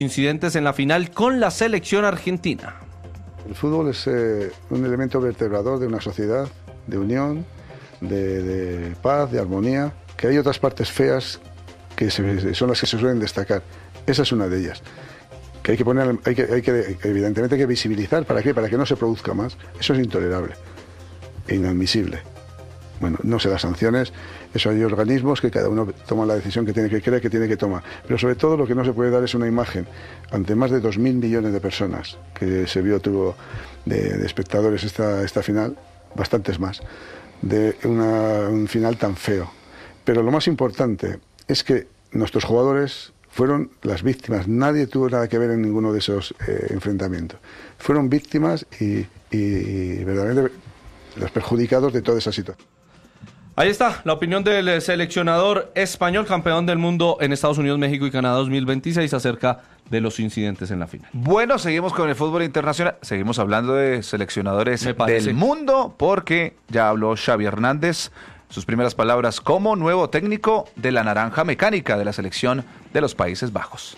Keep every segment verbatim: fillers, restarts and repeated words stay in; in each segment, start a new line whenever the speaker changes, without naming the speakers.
Incidentes en la final con la selección argentina.
El fútbol es eh, un elemento vertebrador de una sociedad, de unión, de, de paz, de armonía, que hay otras partes feas que se, son las que se suelen destacar. Esa es una de ellas, que hay que poner, hay que, hay que evidentemente hay que visibilizar. ¿Para qué? Para que no se produzca más. Eso es intolerable e inadmisible. Bueno, no sé las sanciones, eso hay organismos que cada uno toma la decisión que tiene que creer que tiene que tomar. Pero sobre todo lo que no se puede dar es una imagen ante más de dos mil millones de personas que se vio, tuvo de, de espectadores esta, esta final, bastantes más, de una, un final tan feo. Pero lo más importante es que nuestros jugadores fueron las víctimas, nadie tuvo nada que ver en ninguno de esos eh, enfrentamientos. Fueron víctimas y, y, y verdaderamente los perjudicados de toda esa situación.
Ahí está la opinión del seleccionador español, campeón del mundo en Estados Unidos, México y Canadá dos mil veintiséis, acerca de los incidentes en la final.
Bueno, seguimos con el fútbol internacional. Seguimos hablando de seleccionadores del mundo, porque ya habló Xavi Hernández, sus primeras palabras como nuevo técnico de la Naranja Mecánica de la selección de los Países Bajos.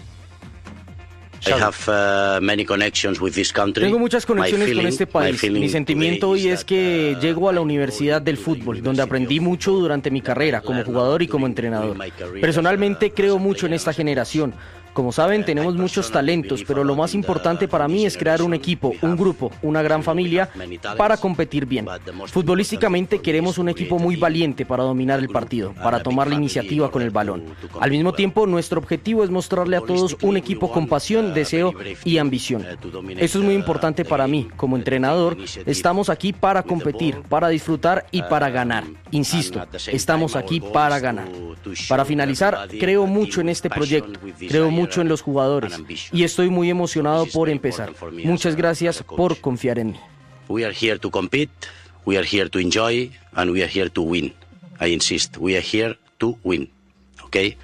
I have, uh, many connections with this country.
Tengo muchas conexiones
feeling,
con este país. Mi sentimiento hoy es que uh, llego a la Universidad del Fútbol, donde aprendí mucho durante mi carrera como jugador y como entrenador. Personalmente creo mucho en esta generación. Como saben, tenemos muchos talentos, pero lo más importante para mí es crear un equipo, un grupo, una gran familia para competir bien. Futbolísticamente queremos un equipo muy valiente para dominar el partido, para tomar la iniciativa con el balón. Al mismo tiempo, nuestro objetivo es mostrarle a todos un equipo con pasión, deseo y ambición. Eso es muy importante para mí. Como entrenador, estamos aquí para competir, para disfrutar y para ganar. Insisto, estamos aquí para ganar. Para finalizar, creo mucho en este proyecto, creo mucho en los jugadores y estoy muy emocionado por empezar. Muchas gracias por confiar en mí.
We are here to compete, we are here to enjoy and we are here to win. I insist, we are here to win. Okay?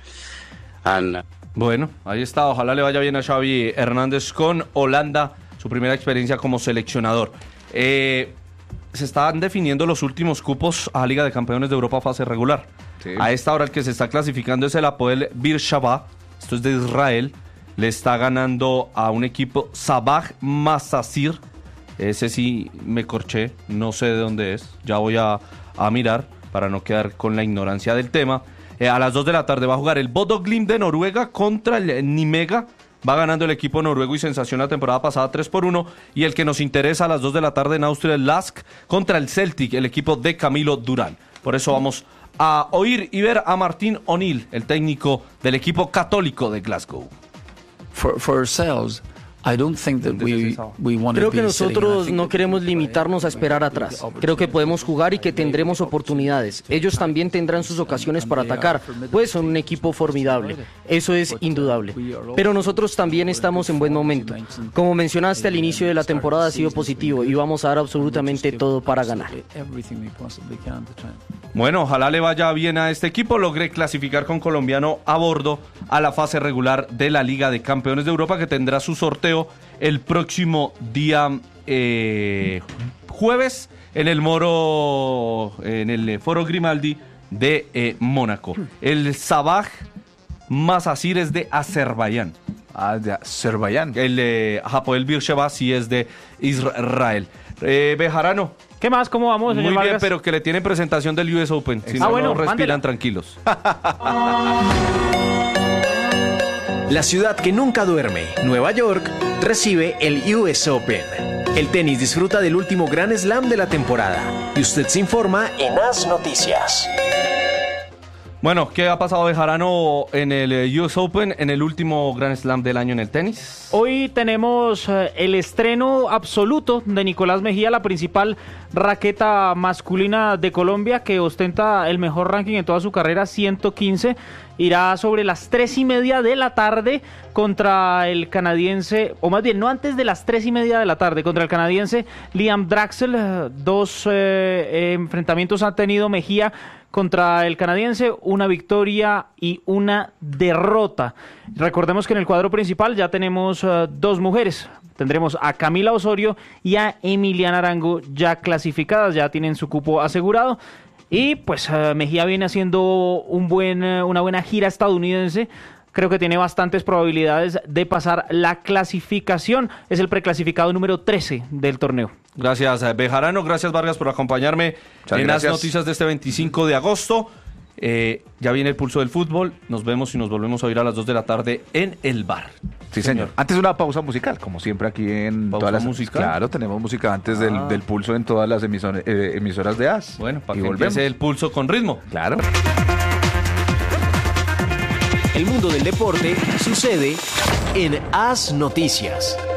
And
bueno, ahí está, ojalá le vaya bien a Xavi Hernández con Holanda, su primera experiencia como seleccionador. Eh, se están definiendo los últimos cupos a Liga de Campeones de Europa fase regular. Sí. A esta hora el que se está clasificando es el Hapoel Beersheba. Esto es de Israel, le está ganando a un equipo Sabah Masasir. Ese sí me corché, no sé de dónde es, ya voy a, a mirar para no quedar con la ignorancia del tema. Eh, a las dos de la tarde va a jugar el Bodo Glimt de Noruega contra el Nimega. Va ganando el equipo noruego y sensación la temporada pasada tres por uno. Y el que nos interesa a las dos de la tarde en Austria, el Lask contra el Celtic, el equipo de Camilo Durán. Por eso vamos a oír y ver a Martín O'Neill, el técnico del equipo católico de Glasgow.
For, for ourselves, I don't think that we, we want
Creo
to be
que nosotros
sitting,
no queremos limitarnos a esperar atrás. Creo que podemos jugar y que tendremos oportunidades. Ellos también tendrán sus ocasiones para atacar, pues son un equipo formidable. Eso es indudable. Pero nosotros también estamos en buen momento. Como mencionaste, al inicio de la temporada ha sido positivo y vamos a dar absolutamente todo para ganar.
Bueno, ojalá le vaya bien a este equipo. Logré clasificar con colombiano a bordo a la fase regular de la Liga de Campeones de Europa, que tendrá su sorteo el próximo día eh, jueves en el Moro, en el Foro Grimaldi de eh, Mónaco. El Sabah Masasir es de Azerbaiyán.
Ah, de Azerbaiyán.
El eh, Hapoel Beersheba sí es de Israel. Eh, Bejarano.
¿Qué más? ¿Cómo vamos, señor
Muy bien,
Vargas?
pero que le tienen presentación del U S Open. Si
ah,
no,
bueno,
no respiran
mándela.
tranquilos.
La ciudad que nunca duerme, Nueva York, recibe el U S Open. El tenis disfruta del último Grand Slam de la temporada. Y usted se informa en As Noticias.
Bueno, ¿qué ha pasado de Jarano en el U S Open, en el último Grand Slam del año en el tenis?
Hoy tenemos eh, el estreno absoluto de Nicolás Mejía, la principal raqueta masculina de Colombia, que ostenta el mejor ranking en toda su carrera, ciento quince. Irá sobre las tres y media de la tarde contra el canadiense, o más bien, no antes de las tres y media de la tarde, contra el canadiense Liam Draxel. Dos eh, enfrentamientos ha tenido Mejía contra el canadiense, una victoria y una derrota. Recordemos que en el cuadro principal ya tenemos uh, dos mujeres. Tendremos a Camila Osorio y a Emiliana Arango ya clasificadas, ya tienen su cupo asegurado. Y pues uh, Mejía viene haciendo un buen, uh, una buena gira estadounidense, creo que tiene bastantes probabilidades de pasar la clasificación. Es el preclasificado número trece del torneo.
Gracias, Bejarano. Gracias, Vargas, por acompañarme Muchas en gracias. Las noticias de este veinticinco de agosto. Eh, ya viene el pulso del fútbol. Nos vemos y nos volvemos a oír a las dos de la tarde en el bar.
Sí, señor. Antes una pausa musical, como siempre aquí en
¿Pausa
todas las
musical?
Claro, tenemos música antes ah. del, del pulso en todas las emisor, eh, emisoras de A S.
Bueno, para que empiece el pulso con ritmo.
Claro.
El mundo del deporte sucede en A S Noticias.